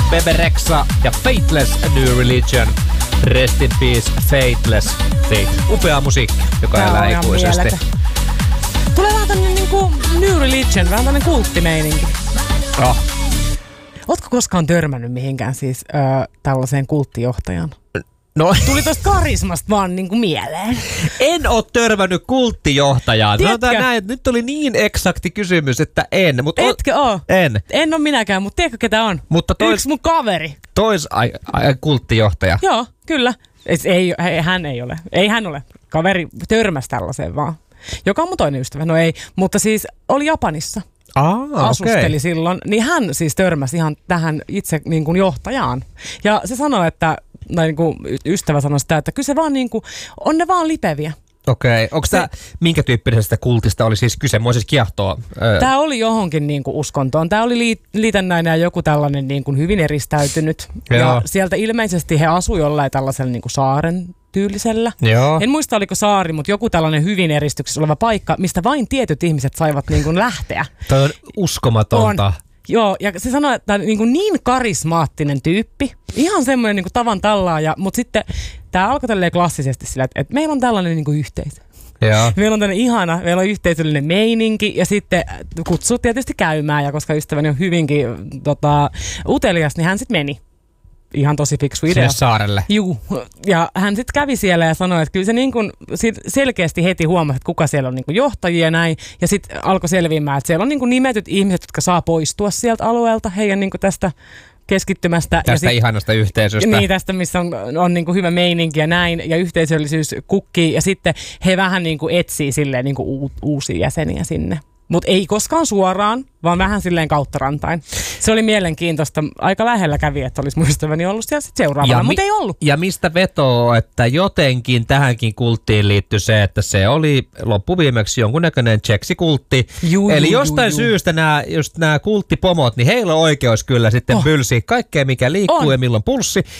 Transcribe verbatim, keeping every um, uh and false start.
Bebe Rexha ja Faithless New Religion. Rest in peace, Faithless. Fate. Upea musiikki, joka Tää elää on ihan ikuisesti. mieletä. Tulee vähän tämmönen niinku New Religion, vähän tämmönen kulttimeininki. Oh. Ootko koskaan törmännyt mihinkään siis ö, tällaiseen kulttijohtajaan? No, Tuli tosta karismasta vaan niinku mieleen. en oo törmännyt kulttijohtajaan. Tiedätkö? No, näin, nyt oli niin eksakti kysymys, että en. Mut Etkö oo? En. En oo minäkään, mutta tiedätkö ketä on? Mutta tois, Yksi mun kaveri. tois ai, ai, kulttijohtaja. Joo, kyllä. Et ei, ei, hän ei ole. Ei hän ole. Kaveri törmäsi tällaiseen vaan. Joka on mun toinen ystävä. No ei, mutta siis oli Japanissa. Aa, Asusteli okei. silloin, niin hän siis törmäsi ihan tähän itse niin kuin johtajaan. Ja se sanoi, että, tai niin kuin ystävä sanoi sitä, että kyllä se vaan niin kuin, on ne vaan lipeviä. Okei. Onko tämä, minkä tyyppisestä kultista oli siis kyse? Mua siis kiehtoo. Öö. Tämä oli johonkin niin kuin uskontoon. Tämä oli liit- liitännäinen ja joku tällainen niin kuin hyvin eristäytynyt. Joo. Ja sieltä ilmeisesti he asuivat jollain tällaisella niin kuin saaren tyylisellä. Joo. En muista oliko saari, mutta joku tällainen hyvin eristyksessä oleva paikka, mistä vain tietyt ihmiset saivat niin kuin lähteä. Toi on uskomatonta. On. Joo, ja se sanoi, että niin, kuin niin karismaattinen tyyppi, ihan semmoinen niin kuin tavan tallaaja, mutta sitten tämä alkoi tälleen klassisesti sillä, että, että meillä on tällainen niin kuin yhteisö. Joo. Meillä on tällainen ihana, meillä on yhteisöllinen meininki ja sitten kutsut tietysti käymään, ja koska ystäväni on hyvinkin tota, utelias, niin hän sitten meni. Ihan tosi fiksu idea. Sinne saarelle. Juu. Ja hän sitten kävi siellä ja sanoi, että kyllä se niin kuin selkeästi heti huomasi, että kuka siellä on niin kuin johtajia ja näin. Ja sitten alkoi selviämään, että siellä on niin kuin nimetyt ihmiset, jotka saa poistua sieltä alueelta heidän niin kuin tästä keskittymästä. Tästä ja sit, ihanasta yhteisöstä. Niin, tästä, missä on, on niin kuin hyvä meininki ja näin, ja yhteisöllisyys kukkii. Ja sitten he vähän niin kuin etsii silleen niin kuin u- uusia jäseniä sinne. Mutta ei koskaan suoraan, vaan vähän silleen kautta rantain. Se oli mielenkiintoista. Aika lähellä kävi, että olisi muistavani ollut siellä sit seuraavana, mutta ei ollut. Ja mistä vetoo, että jotenkin tähänkin kulttiin liittyy se, että se oli loppuviimeksi jonkunnäköinen tseksikultti. Juu, Eli juu, jostain juu, syystä nämä, just nämä kulttipomot, niin heillä on oikeus kyllä sitten Oh. pylsiä kaikkea, mikä liikkuu On. ja milloin pulssi.